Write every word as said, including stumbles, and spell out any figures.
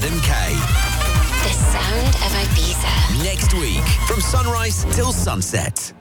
Adam Kay. The sound of Ibiza. Next week, from sunrise till sunset.